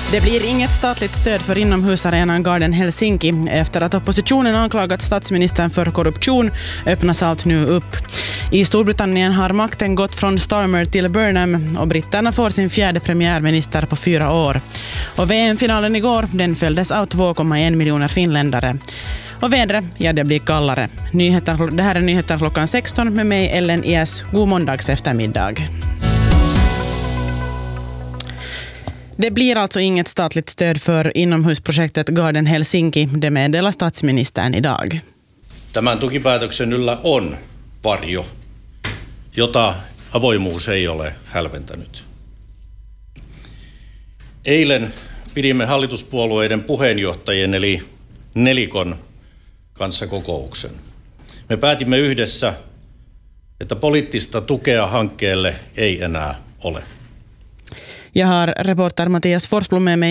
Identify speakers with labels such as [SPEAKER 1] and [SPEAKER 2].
[SPEAKER 1] Det blir inget statligt stöd för inomhusarenan Garden Helsinki. Efter att oppositionen anklagat statsministern för korruption öppnas allt nu upp. I Storbritannien har makten gått från Starmer till Burnham och britterna får sin fjärde premiärminister på 4 år. Och VM-finalen igår, den följdes av 2,1 miljoner finländare. Och vädret, ja det blir kallare. Det här är nyheter klockan 16 med mig Ellen Ies. God måndags eftermiddag. Det blir alltså inget statligt stöd för inomhusprojektet Garden Helsinki, det meddelar statsministern idag.
[SPEAKER 2] Tämän tukipäätöksen yllä on varjo, jota avoimuus ei ole hälventänyt. Eilen pidimme hallituspuolueiden puheenjohtajien eli nelikon kanssa kokouksen. Me päätimme yhdessä, että poliittista tukea hankkeelle ei enää ole.
[SPEAKER 1] Jag har reporter Mattias Forsblom med mig